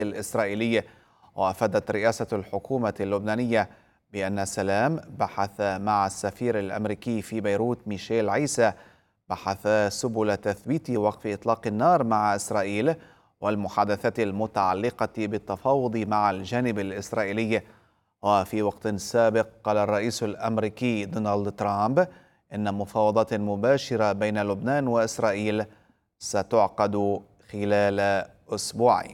الإسرائيلي. وأفادت رئاسة الحكومة اللبنانية بأن سلام بحث مع السفير الأمريكي في بيروت ميشيل عيسى سبل تثبيت وقف إطلاق النار مع إسرائيل والمحادثات المتعلقة بالتفاوض مع الجانب الإسرائيلي. وفي وقت سابق قال الرئيس الأمريكي دونالد ترامب إن مفاوضات مباشرة بين لبنان وإسرائيل ستعقد خلال أسبوعين.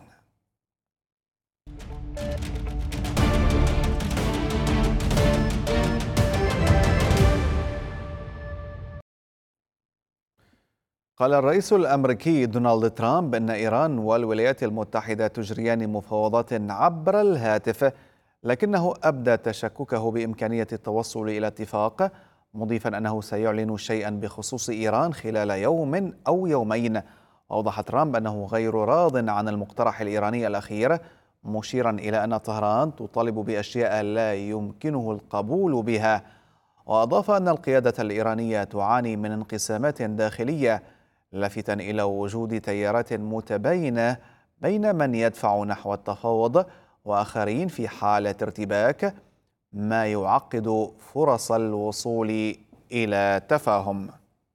قال الرئيس الأمريكي دونالد ترامب أن إيران والولايات المتحدة تجريان مفاوضات عبر الهاتف، لكنه أبدى تشككه بإمكانية التوصل إلى اتفاق، مضيفا أنه سيعلن شيئا بخصوص إيران خلال يوم أو يومين. وأوضح ترامب أنه غير راض عن المقترح الإيراني الأخير، مشيرا إلى أن طهران تطالب بأشياء لا يمكنه القبول بها. وأضاف أن القيادة الإيرانية تعاني من انقسامات داخلية، لافتا إلى وجود تيارات متباينة بين من يدفع نحو التفاوض وآخرين في حالة ارتباك، ما يعقد فرص الوصول إلى تفاهم.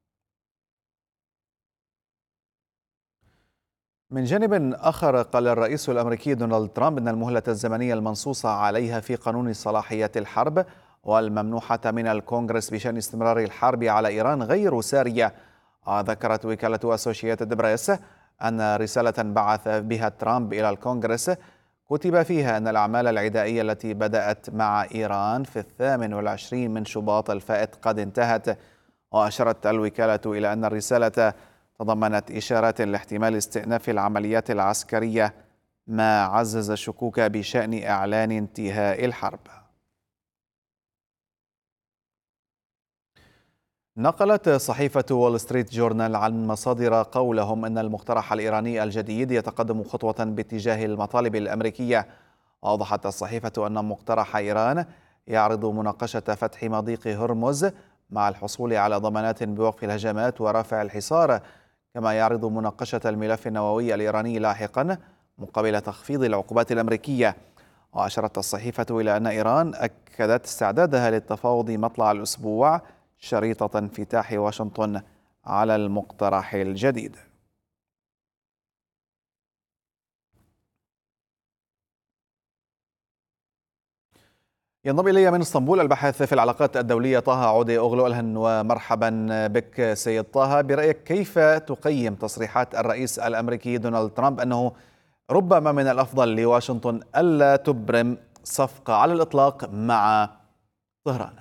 من جانب آخر قال الرئيس الأمريكي دونالد ترامب أن المهلة الزمنية المنصوص عليها في قانون صلاحيات الحرب والممنوحة من الكونغرس بشأن استمرار الحرب على إيران غير سارية. ذكرت وكالة أسوشيتد بريس أن رسالة بعث بها ترامب إلى الكونغرس كتب فيها أن الأعمال العدائية التي بدأت مع إيران في 28 من شباط الفائت قد انتهت. وأشارت الوكالة إلى أن الرسالة تضمنت إشارات لاحتمال استئناف العمليات العسكرية، ما عزز الشكوك بشأن إعلان انتهاء الحرب. نقلت صحيفة وول ستريت جورنال عن مصادر قولهم أن المقترح الإيراني الجديد يتقدم خطوة باتجاه المطالب الأمريكية. وأوضحت الصحيفة أن مقترح إيران يعرض مناقشة فتح مضيق هرمز مع الحصول على ضمانات بوقف الهجمات ورفع الحصار، كما يعرض مناقشة الملف النووي الإيراني لاحقا مقابل تخفيض العقوبات الأمريكية. وأشارت الصحيفة إلى أن إيران أكدت استعدادها للتفاوض مطلع الأسبوع، شريطة انفتاح واشنطن على المقترح الجديد. ينضم إلي من اسطنبول الباحث في العلاقات الدولية طه عودي أوغلو. أهلا ومرحبا بك سيد طه. برأيك كيف تقيم تصريحات الرئيس الأمريكي دونالد ترامب أنه ربما من الأفضل لواشنطن ألا تبرم صفقة على الإطلاق مع طهران؟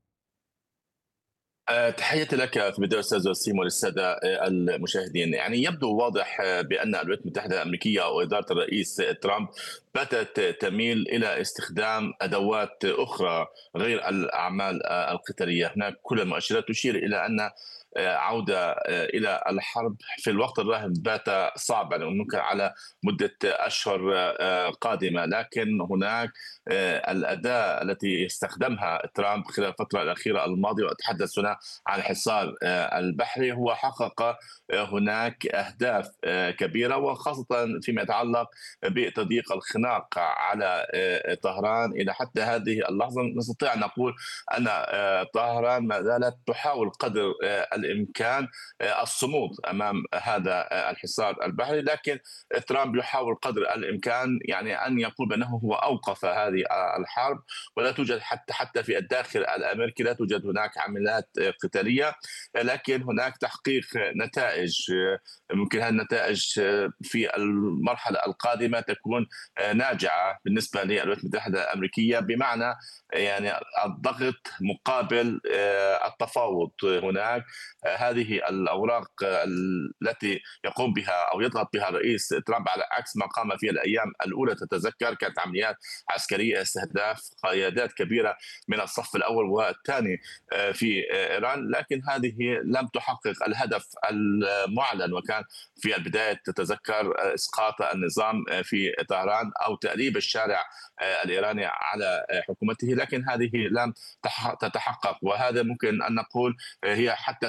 تحياتي لك في البداية أستاذ وسيم وللسادة المشاهدين. يعني يبدو واضح بأن الولايات المتحدة الأمريكية وإدارة الرئيس ترامب باتت تميل إلى استخدام أدوات أخرى غير الأعمال القتالية. هناك كل المؤشرات تشير إلى أن عودة إلى الحرب في الوقت الراهن بات صعبا وممكن على مدة أشهر قادمة، لكن هناك الأداة التي استخدمها ترامب خلال الفترة الأخيرة الماضية، وأتحدث هنا عن الحصار البحري، هو حقق هناك أهداف كبيرة، وخاصة فيما يتعلق بتضييق الخناق على طهران. إلى حتى هذه اللحظة نستطيع أن نقول أن طهران ما زالت تحاول قدر الإمكان الصمود أمام هذا الحصار البحري، لكن ترامب يحاول قدر الإمكان يعني أن يقول بأنه هو أوقف هذه الحرب، ولا توجد حتى في الداخل الأمريكي لا توجد هناك عمليات قتالية، لكن هناك تحقيق نتائج. ممكن هذه النتائج في المرحلة القادمة تكون ناجعة بالنسبة للولايات المتحدة الأمريكية، بمعنى يعني الضغط مقابل التفاوض. هناك هذه الأوراق التي يقوم بها أو يضغط بها الرئيس ترامب، على عكس ما قام فيها الأيام الأولى، تتذكر كانت عمليات عسكرية استهداف قيادات كبيرة من الصف الأول والثاني في إيران، لكن هذه لم تحقق الهدف المعلن، وكان في البداية تتذكر إسقاط النظام في طهران أو تأليب الشارع الإيراني على حكومته، لكن هذه لم تتحقق. وهذا ممكن أن نقول هي حتى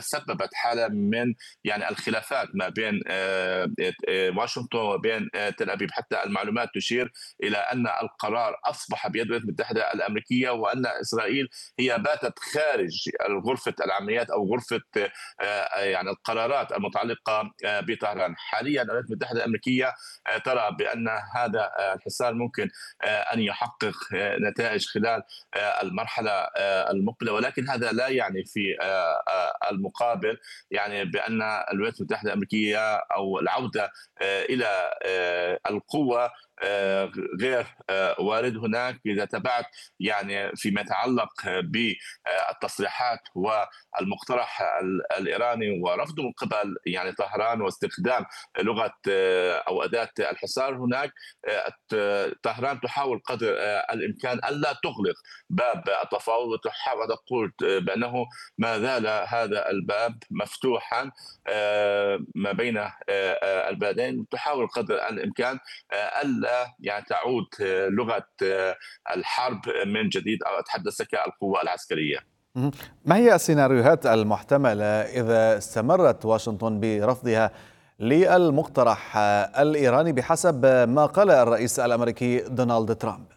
سببت حالة من يعني الخلافات ما بين واشنطن وبين تل أبيب. حتى المعلومات تشير إلى أن القرار أصبح بيد الولايات المتحدة الأمريكية، وأن إسرائيل هي باتت خارج غرفة العمليات أو غرفة يعني القرارات المتعلقة بطهران. حاليا الولايات المتحدة الأمريكية ترى بأن هذا الحصار ممكن أن يحقق نتائج خلال المرحلة المقبلة، ولكن هذا لا يعني في المقابل يعني بأن الولايات المتحدة الأمريكية أو العودة إلى القوة غير وارد. هناك إذا تبعت يعني فيما يتعلق بالتصريحات والمقترح الإيراني ورفضه من قبل يعني طهران واستخدام لغة أو أداة الحصار، هناك طهران تحاول قدر الإمكان ألا تغلق باب التفاوض، وتحاول تقول بأنه ما زال هذا الباب مفتوحا ما بين البلدين، تحاول قدر الإمكان ألا يعني تعود لغة الحرب من جديد أو أتحدث كالقوة العسكرية. ما هي السيناريوهات المحتملة إذا استمرت واشنطن برفضها للمقترح الإيراني بحسب ما قال الرئيس الأمريكي دونالد ترامب؟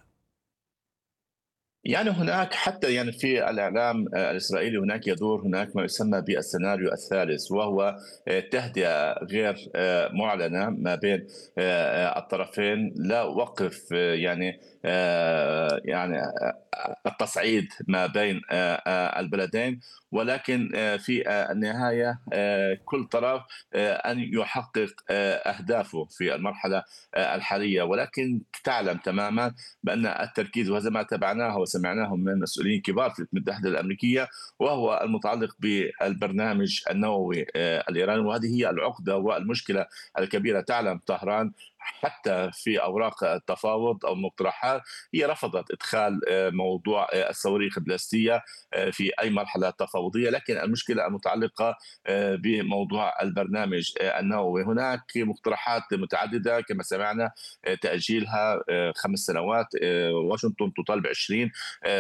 يعني هناك حتى يعني في الإعلام الإسرائيلي هناك يدور هناك ما يسمى بالسيناريو الثالث، وهو تهدئة غير معلنة ما بين الطرفين، لا وقف يعني التصعيد ما بين البلدين، ولكن في النهاية كل طرف أن يحقق أهدافه في المرحلة الحالية. ولكن تعلم تماما بأن التركيز، وهذا ما تابعناه وسمعناه من مسؤولين كبار في الولايات المتحدة الأمريكية، وهو المتعلق بالبرنامج النووي الإيراني، وهذه هي العقدة والمشكلة الكبيرة. تعلم طهران حتى في اوراق التفاوض او المقترحات هي رفضت ادخال موضوع الصواريخ البلاستيه في اي مرحله تفاوضيه، لكن المشكله المتعلقه بموضوع البرنامج النووي. هناك مقترحات متعدده كما سمعنا، تاجيلها 5 سنوات، واشنطن تطالب 20،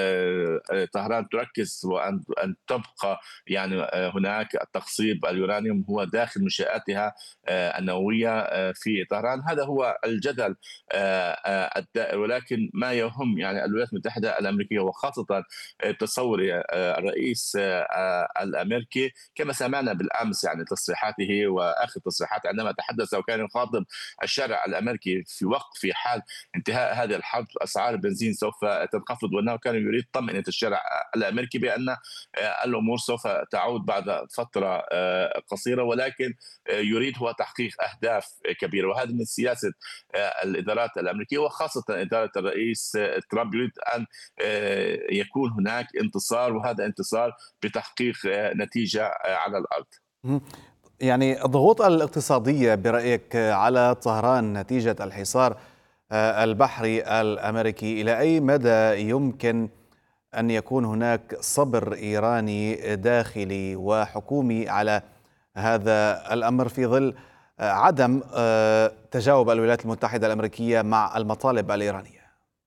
طهران تركز وان تبقى يعني هناك التخصيب اليورانيوم هو داخل منشاتها النوويه في طهران. هذا هو الجدل الدائر، ولكن ما يهم يعني الولايات المتحدة الأمريكية وخاصة تصور الرئيس الأمريكي كما سمعنا بالأمس يعني تصريحاته وآخر تصريحات عندما تحدث وكان يخاطب الشارع الأمريكي في حال انتهاء هذه الحرب أسعار البنزين سوف تنخفض، وأنه كان يريد طمأنة الشارع الأمريكي بأن الأمور سوف تعود بعد فترة قصيرة، ولكن يريد هو تحقيق أهداف كبيرة. وهذه من سياسة الإدارات الأمريكية وخاصة إدارة الرئيس ترامب، يريد أن يكون هناك انتصار، وهذا انتصار بتحقيق نتيجة على الأرض. يعني الضغوط الاقتصادية برأيك على طهران نتيجة الحصار البحري الأمريكي، إلى أي مدى يمكن أن يكون هناك صبر إيراني داخلي وحكومي على هذا الأمر في ظل عدم تجاوب الولايات المتحدة الأمريكية مع المطالب الإيرانية؟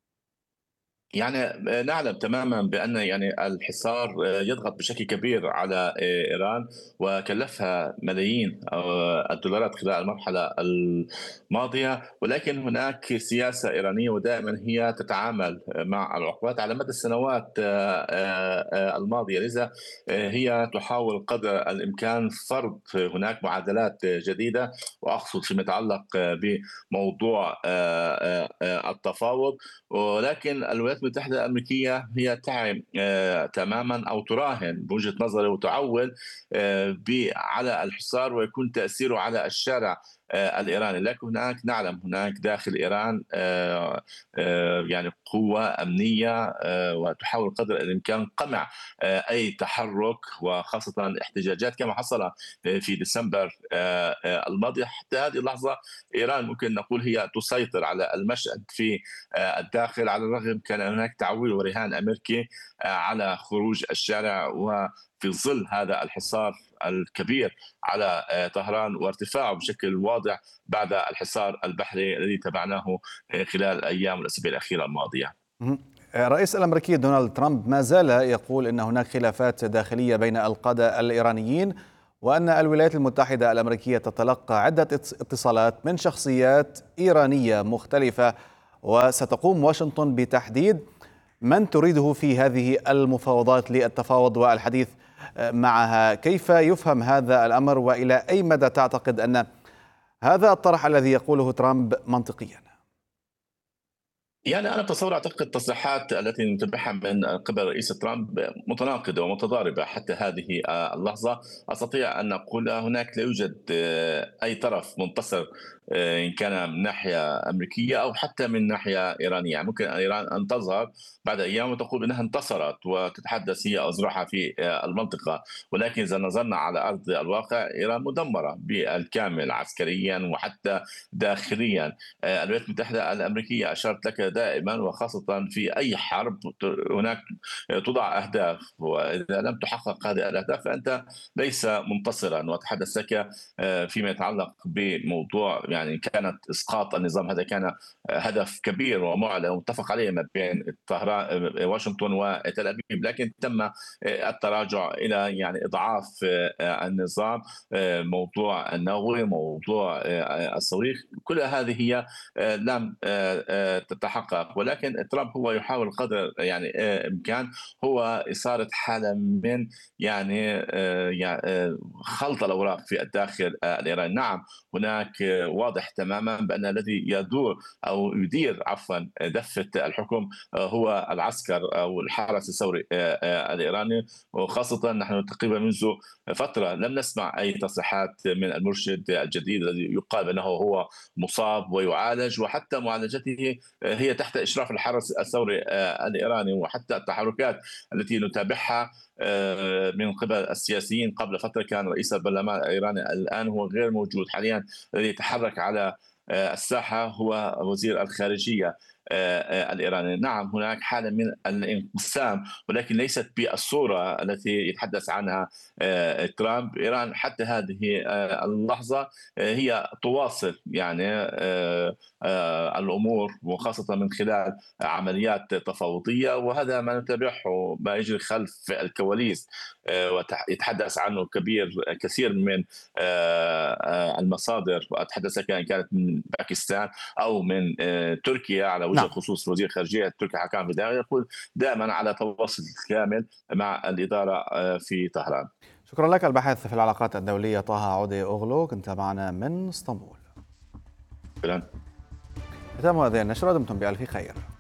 يعني نعلم تماما بأن يعني الحصار يضغط بشكل كبير على إيران، وكلفها ملايين الدولارات خلال المرحلة الماضية، ولكن هناك سياسة إيرانية ودائما هي تتعامل مع العقوبات على مدى السنوات الماضية. لذا هي تحاول قدر الإمكان فرض هناك معادلات جديدة، وأقصد فيما يتعلق بموضوع التفاوض. ولكن الولايات المتحدة الأمريكية هي تعي تماما أو تراهن بوجهة نظري وتعول على الحصار ويكون تأثيره على الشارع الإيراني. لكن هناك نعلم هناك داخل إيران يعني قوة أمنية وتحاول قدر الإمكان قمع أي تحرك، وخاصة احتجاجات كما حصل في ديسمبر الماضي. حتى هذه اللحظة إيران ممكن نقول هي تسيطر على المشهد في الداخل، على الرغم كان هناك تعويل ورهان أمريكي على خروج الشارع، وفي ظل هذا الحصار الكبير على طهران وارتفاعه بشكل واضح بعد الحصار البحري الذي تابعناه خلال الأيام والأسابيع الأخيرة الماضية. الرئيس الأمريكي دونالد ترامب ما زال يقول إن هناك خلافات داخلية بين القادة الإيرانيين وأن الولايات المتحدة الأمريكية تتلقى عدة اتصالات من شخصيات إيرانية مختلفة، وستقوم واشنطن بتحديد من تريده في هذه المفاوضات للتفاوض والحديث معها. كيف يفهم هذا الأمر، وإلى أي مدى تعتقد أن هذا الطرح الذي يقوله ترامب منطقيا؟ يعني أنا بتصور أعتقد التصريحات التي نتابعها من قبل رئيس ترامب متناقضة ومتضاربة حتى هذه اللحظة. أستطيع أن أقول هناك لا يوجد أي طرف منتصر، إن كان من ناحية أمريكية أو حتى من ناحية إيرانية. يعني ممكن إيران أن تظهر بعد أيام وتقول أنها انتصرت وتتحدث هي أذرعها في المنطقة، ولكن إذا نظرنا على أرض الواقع إيران مدمرة بالكامل عسكريا وحتى داخليا. الولايات المتحدة الأمريكية أشارت لك دائما وخاصة في أي حرب هناك توضع أهداف، وإذا لم تحقق هذه الأهداف فأنت ليس منتصرا. وأتحدث لك فيما يتعلق بموضوع يعني كانت إسقاط النظام، هذا كان هدف كبير ومعلن ومتفق عليه ما بين طهران واشنطن وتل أبيب، لكن تم التراجع إلى يعني إضعاف النظام. موضوع النووي، موضوع الصواريخ، كل هذه هي لم تتحقق. ولكن ترامب هو يحاول قدر يعني امكان هو اثاره حاله من يعني خلط الاوراق في الداخل الايراني. نعم، هناك واضح تماما بان الذي يدور او يدير عفوا دفه الحكم هو العسكر او الحرس الثوري الايراني، وخاصه نحن تقريبا منذ فتره لم نسمع اي تصريحات من المرشد الجديد الذي يقال انه هو مصاب ويعالج، وحتى معالجته هي تحت اشراف الحرس الثوري الايراني. وحتى التحركات التي نتابعها من قبل السياسيين، قبل فتره كان رئيس البرلمان الايراني، الان هو غير موجود حاليا. الذي يتحرك على الساحه هو وزير الخارجيه الإيراني. نعم، هناك حالة من الانقسام، ولكن ليست بالصورة التي يتحدث عنها ترامب. إيران حتى هذه اللحظة هي تواصل يعني الأمور، وخاصة من خلال عمليات تفاوضية، وهذا ما نتابعه ما يجري خلف الكواليس ويتحدث عنه كثير من المصادر. وأتحدث لك إن كانت من باكستان أو من تركيا، على وجه نعم. الخصوص وزير خارجية تركيا حكام فيداغ يقول دائما على تواصل كامل مع الإدارة في طهران. شكرا لك الباحث في العلاقات الدولية طه عودي أوغلو، كنت معنا من اسطنبول. شكرا. ختام هذه النشرة، دمتم بألف خير.